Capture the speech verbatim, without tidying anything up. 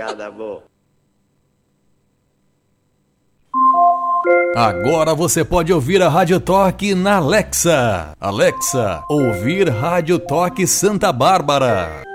molecada boa. Agora você pode ouvir a Rádio Toque na Alexa. Alexa, ouvir Rádio Toque Santa Bárbara.